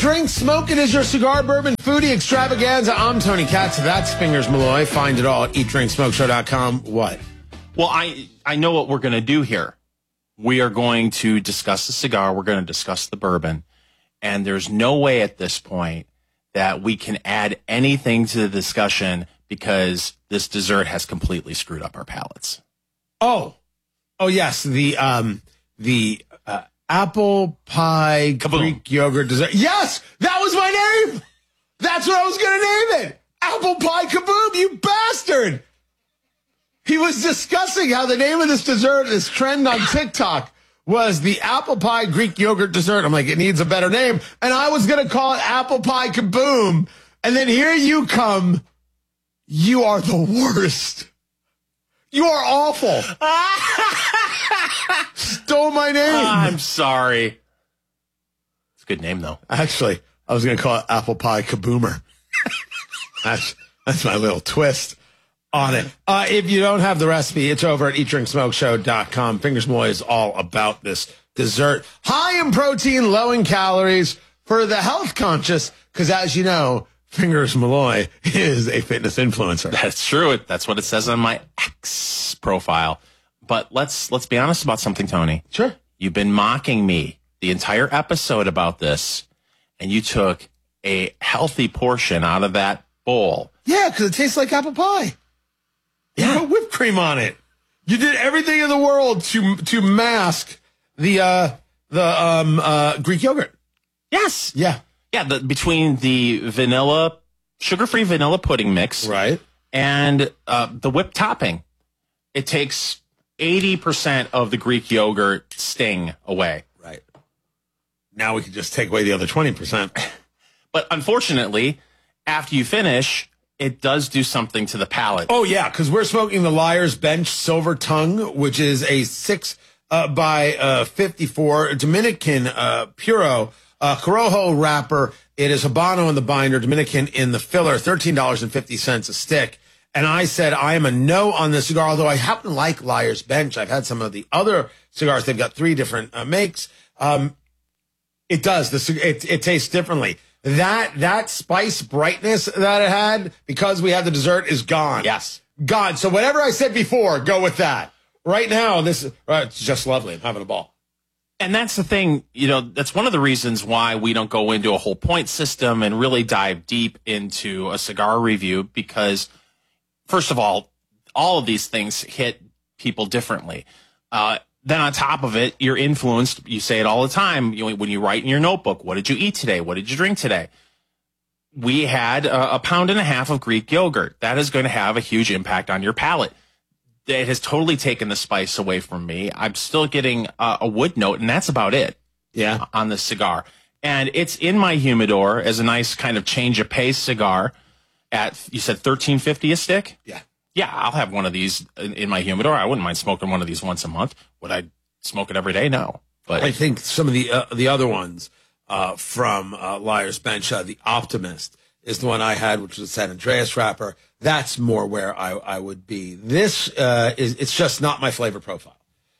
Drink Smoking is your cigar bourbon foodie extravaganza. I'm Tony Katz. That's Fingers Malloy. Find it all at eatdrinksmokeshow.com. What? Well, I know what we're going to do here. We are going to discuss the cigar. We're going to discuss the bourbon. And there's no way at this point that we can add anything to the discussion because this dessert has completely screwed up our palates. Oh, yes. The apple pie Kaboom. Greek yogurt dessert. Yes, that was my name. That's what I was going to name it. Apple pie kaboom, you bastard. He was discussing how the name of this dessert, this trend on TikTok, was the apple pie Greek yogurt dessert. I'm like, it needs a better name. And I was going to call it apple pie kaboom. And then here you come. You are the worst. You are awful. Stole my name. I'm sorry. It's a good name, though. Actually, I was going to call it apple pie kaboomer. That's my little twist on it. If you don't have the recipe, it's over at eatdrinksmokeshow.com. Fingers Malloy is all about this dessert. High in protein, low in calories for the health conscious, because as you know, Fingers Malloy is a fitness influencer. That's true. That's what it says on my X profile. But let's be honest about something, Tony. Sure. You've been mocking me the entire episode about this, and you took a healthy portion out of that bowl. Yeah, because it tastes like apple pie. You put whipped cream on it. You did everything in the world to mask the Greek yogurt. Yes. Yeah. Yeah, between the vanilla, sugar-free vanilla pudding mix, Right. and the whipped topping, it takes 80% of the Greek yogurt sting away. Right. Now we can just take away the other 20%. But unfortunately, after you finish, it does do something to the palate. Oh, yeah, because we're smoking the Liar's Bench Silver Tongue, which is a 6 by 54 Dominican Puro Corojo wrapper. It is Habano in the binder, Dominican in the filler, $13.50 a stick. And I said I am a no on this cigar, although I happen to like Liar's Bench. I've had some of the other cigars. They've got 3 different makes. It does. It tastes differently. That spice brightness that it had, because we had the dessert, is gone. Yes. Gone. So whatever I said before, go with that. Right now, it's just lovely. I'm having a ball. And that's the thing, that's one of the reasons why we don't go into a whole point system and really dive deep into a cigar review, because first of all of these things hit people differently. Then on top of it, you're influenced. You say it all the time when you write in your notebook, what did you eat today? What did you drink today? We had a pound and a half of Greek yogurt. That is going to have a huge impact on your palate. It has totally taken the spice away from me. I'm still getting a wood note, and that's about it. Yeah. On the cigar. And it's in my humidor as a nice kind of change of pace cigar at, you said $13.50 a stick? Yeah. Yeah, I'll have one of these in my humidor. I wouldn't mind smoking one of these once a month. Would I smoke it every day? No. But I think some of the other ones from Liar's Bench, the Optimist, is the one I had, which was a San Andreas wrapper. That's more where I would be. This it's just not my flavor profile.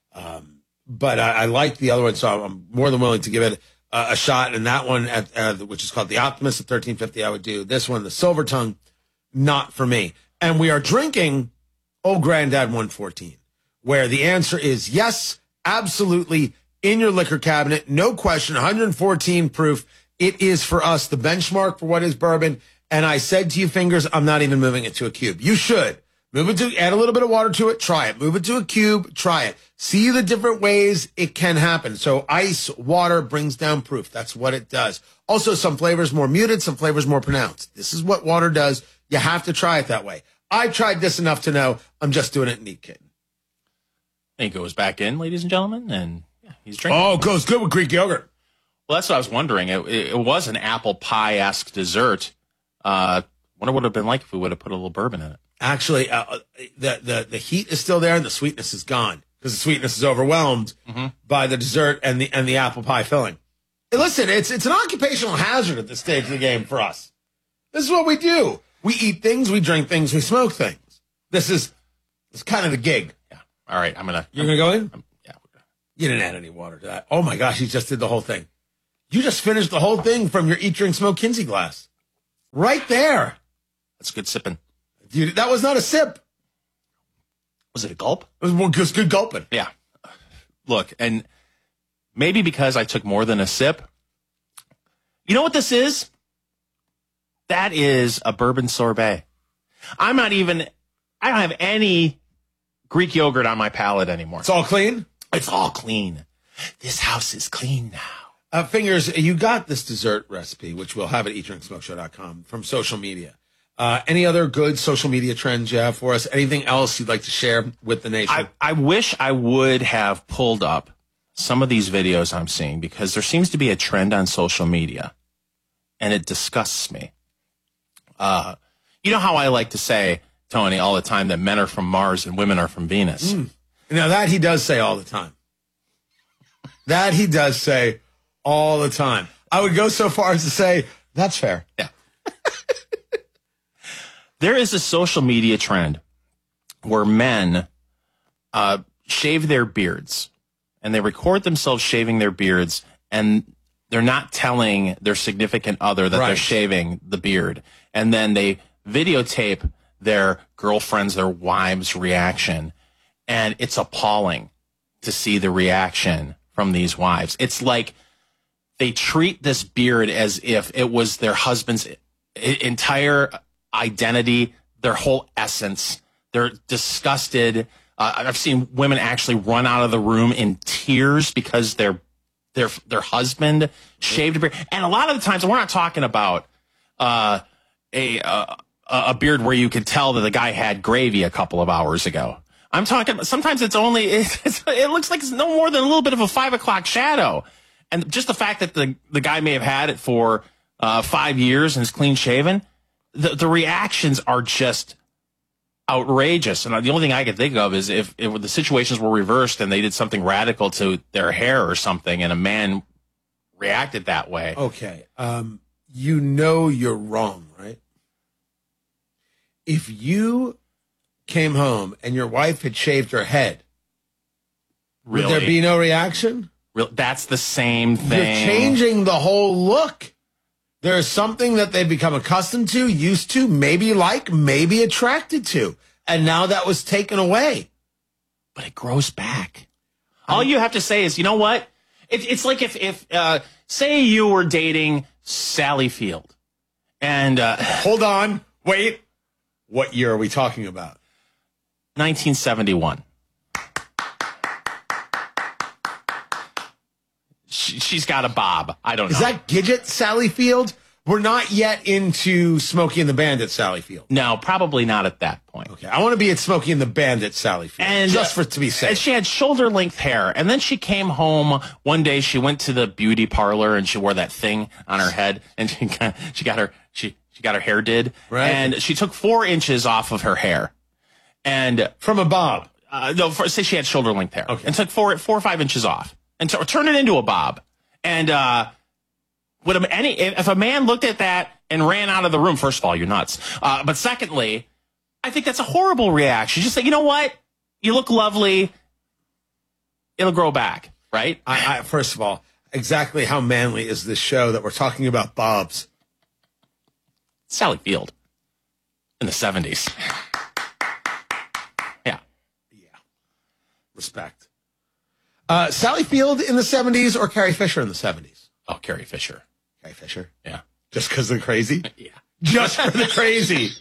But I like the other one, so I'm more than willing to give it a shot. And that one, which is called the Optimist at $13.50, I would do. This one, the Silver Tongue, not for me. And we are drinking Old Grandad 114, where the answer is yes, absolutely, in your liquor cabinet, no question, 114 proof. It is for us the benchmark for what is bourbon. And I said to you, Fingers, I'm not even moving it to a cube. You should. Add a little bit of water to it, try it. Move it to a cube, try it. See the different ways it can happen. So ice, water brings down proof. That's what it does. Also, some flavors more muted, some flavors more pronounced. This is what water does. You have to try it that way. I tried this enough to know I'm just doing it neat, kid. he goes back in, ladies and gentlemen, and yeah, he's drinking. Oh, it goes good with Greek yogurt. Well, that's what I was wondering. It was an apple pie-esque dessert. Wonder what it would have been like if we would have put a little bourbon in it. Actually, the heat is still there and the sweetness is gone because the sweetness is overwhelmed by the dessert and the apple pie filling. Hey, listen, it's an occupational hazard at this stage of the game for us. This is what we do. We eat things, we drink things, we smoke things. This is kind of the gig. Yeah. All right, You're gonna go in? Yeah. You didn't add any water to that. Oh my gosh, you just did the whole thing. You just finished the whole thing from your Eat, Drink, Smoke Kinsey glass. Right there. That's good sipping. Dude, that was not a sip. Was it a gulp? It was just good gulping. Yeah. Look, and maybe because I took more than a sip. You know what this is? That is a bourbon sorbet. I don't have any Greek yogurt on my palate anymore. It's all clean? It's all clean. This house is clean now. Fingers, you got this dessert recipe, which we'll have at eatdrinksmokeshow.com from social media. Any other good social media trends you have for us? Anything else you'd like to share with the nation? I wish I would have pulled up some of these videos I'm seeing, because there seems to be a trend on social media, and it disgusts me. You know how I like to say, Tony, all the time that men are from Mars and women are from Venus. Now, that he does say all the time. That he does say all the time. I would go so far as to say, that's fair. Yeah. There is a social media trend where men shave their beards, and they record themselves shaving their beards, and they're not telling their significant other that they're shaving the beard. And then they videotape their girlfriends, their wives' reaction. And it's appalling to see the reaction from these wives. It's like they treat this beard as if it was their husband's entire identity, their whole essence. They're disgusted. I've seen women actually run out of the room in tears because their husband shaved a beard. And a lot of the times, we're not talking about a beard where you could tell that the guy had gravy a couple of hours ago. I'm talking, sometimes it looks like it's no more than a little bit of a 5 o'clock shadow. And just the fact that the guy may have had it for 5 years and is clean shaven, the reactions are just outrageous. And the only thing I can think of is if the situations were reversed and they did something radical to their hair or something, and a man reacted that way. Okay. You know you're wrong, right? If you came home and your wife had shaved her head, Really? would there be no reaction? That's the same thing. You're changing the whole look. There's something that they've become accustomed to, used to, maybe like, maybe attracted to. And now that was taken away. But it grows back. All you have to say is, you know what? It's like if say you were dating Sally Field. And hold on. Wait. What year are we talking about? 1971. She's got a bob. I don't know. Is that Gidget Sally Field? We're not yet into Smokey and the Bandit Sally Field. No, probably not at that point. Okay, I want to be at Smokey and the Bandit Sally Field, and just to be safe. And she had shoulder-length hair, and then she came home one day. She went to the beauty parlor, and she wore that thing on her head, and she got her hair did, right? And she took 4 inches off of her hair, and from a bob. Say she had shoulder-length hair, okay, and took 4 or 5 inches off, and turned it into a bob, and if a man looked at that and ran out of the room, first of all, you're nuts. But secondly, I think that's a horrible reaction. Just say, you know what? You look lovely. It'll grow back, right? First of all, exactly how manly is this show that we're talking about bobs? Sally Field in the 70s. Yeah. Respect. Sally Field in the 70s or Carrie Fisher in the 70s? Oh, Carrie Fisher. Carrie Fisher? Yeah. Just because they're crazy? Yeah. Just for the crazy.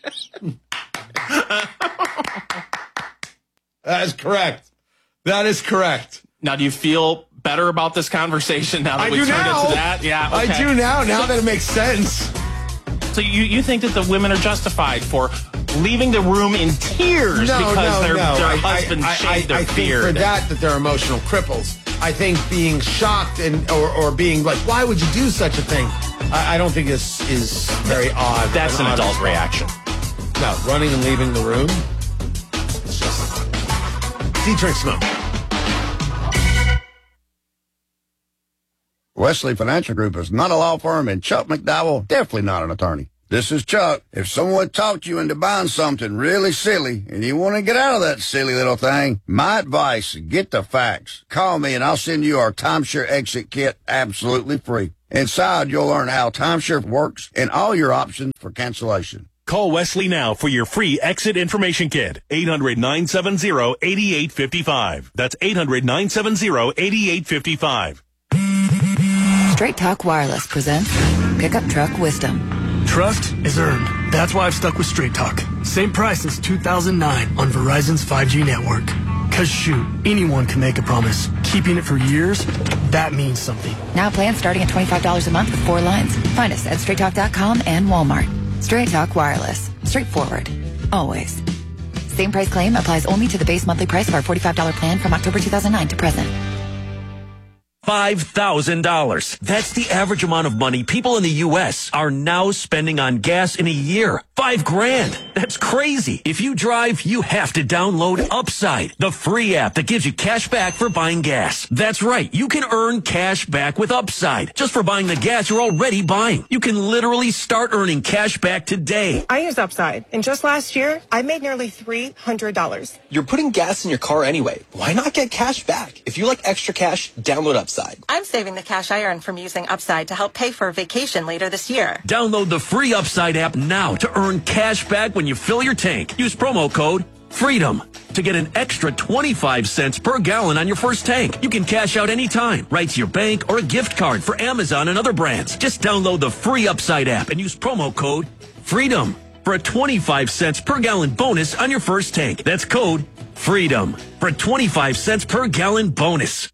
That is correct. That is correct. Now, do you feel better about this conversation now that we turned it to that? Yeah. Okay. I do now that it makes sense. So you think that the women are justified for leaving the room in tears because their husband shaved their beard? I think for that they're emotional cripples. I think being shocked or being like, why would you do such a thing? I don't think is very odd. That's an adult reaction. No, running and leaving the room. It's just Eat, Drink, Smoke. Wesley Financial Group is not a law firm, and Chuck McDowell definitely not an attorney. This is Chuck. If someone talked you into buying something really silly and you want to get out of that silly little thing, my advice, get the facts. Call me and I'll send you our timeshare exit kit absolutely free. Inside, you'll learn how timeshare works and all your options for cancellation. Call Wesley now for your free exit information kit. 800-970-8855. That's 800-970-8855. Straight Talk Wireless presents Pickup Truck Wisdom. Trust is earned. That's why I've stuck with Straight Talk. Same price since 2009 on Verizon's 5G network. Cause shoot, anyone can make a promise. Keeping it for years, that means something. Now plans starting at $25 a month with 4 lines. Find us at straighttalk.com and Walmart. Straight Talk Wireless. Straightforward. Always. Same price claim applies only to the base monthly price of our $45 plan from October 2009 to present. $5,000. That's the average amount of money people in the U.S. are now spending on gas in a year. $5,000. That's crazy. If you drive, you have to download Upside, the free app that gives you cash back for buying gas. That's right. You can earn cash back with Upside just for buying the gas you're already buying. You can literally start earning cash back today. I use Upside, and just last year, I made nearly $300. You're putting gas in your car anyway. Why not get cash back? If you like extra cash, download Upside. I'm saving the cash I earn from using Upside to help pay for a vacation later this year. Download the free Upside app now to earn cash back when you fill your tank. Use promo code FREEDOM to get an extra 25 cents per gallon on your first tank. You can cash out anytime, right to your bank or a gift card for Amazon and other brands. Just download the free Upside app and use promo code FREEDOM for a 25 cents per gallon bonus on your first tank. That's code FREEDOM for a 25 cents per gallon bonus.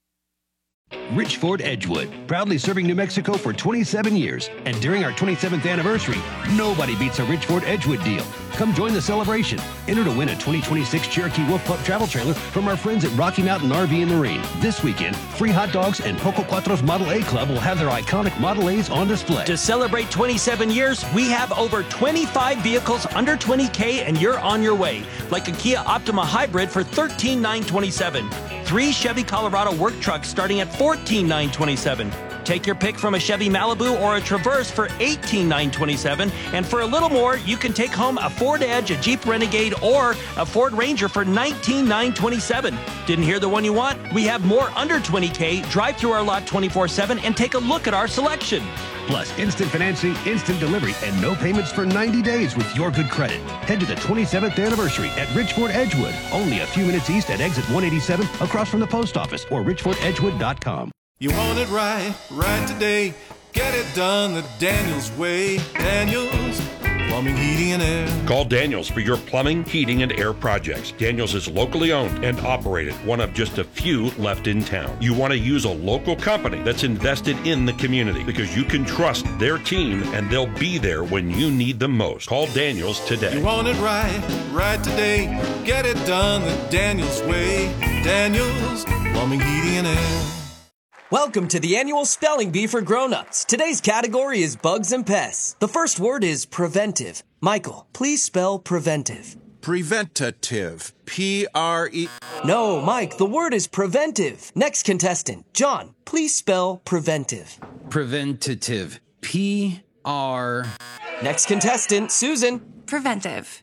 Richford Edgewood, proudly serving New Mexico for 27 years. And during our 27th anniversary, nobody beats a Richford Edgewood deal. Come join the celebration. Enter to win a 2026 Cherokee Wolf Pup travel trailer from our friends at Rocky Mountain RV and Marine. This weekend, free hot dogs and Poco Cuatro's Model A Club will have their iconic Model A's on display. To celebrate 27 years, we have over 25 vehicles under $20K and you're on your way. Like a Kia Optima Hybrid for $13,927. 3 Chevy Colorado work trucks starting at $14,927. Take your pick from a Chevy Malibu or a Traverse for $18,927. And for a little more, you can take home a Ford Edge, a Jeep Renegade, or a Ford Ranger for $19,927. Didn't hear the one you want? We have more under $20K. Drive through our lot 24/7 and take a look at our selection. Plus, instant financing, instant delivery, and no payments for 90 days with your good credit. Head to the 27th anniversary at Richford Edgewood, only a few minutes east at exit 187 across from the post office or richfordedgewood.com. You want it right today. Get it done the Daniels way. Daniels Plumbing, Heating, and Air. Call Daniels for your plumbing, heating, and air projects. Daniels is locally owned and operated, one of just a few left in town. You want to use a local company that's invested in the community because you can trust their team and they'll be there when you need them most. Call Daniels today. You want it right today. Get it done the Daniels way. Daniels Plumbing, Heating, and Air. Welcome to the annual Spelling Bee for Grown-Ups. Today's category is bugs and pests. The first word is preventive. Michael, please spell preventive. Preventative. P-R-E... No, Mike, the word is preventive. Next contestant, John, please spell preventive. Preventative. P-R... Next contestant, Susan. Preventive.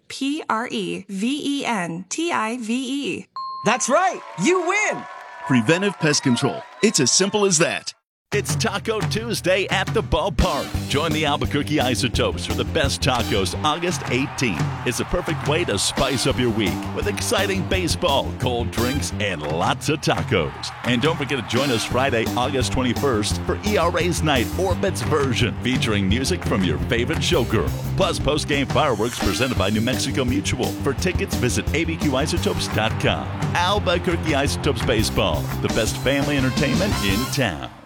P-R-E-V-E-N-T-I-V-E. That's right. You win. Preventive Pest Control. It's as simple as that. It's Taco Tuesday at the ballpark. Join the Albuquerque Isotopes for the best tacos August 18th. It's a perfect way to spice up your week with exciting baseball, cold drinks, and lots of tacos. And don't forget to join us Friday, August 21st for ERA's Night Orbits version featuring music from your favorite showgirl. Plus post-game fireworks presented by New Mexico Mutual. For tickets, visit abqisotopes.com. Albuquerque Isotopes Baseball, the best family entertainment in town.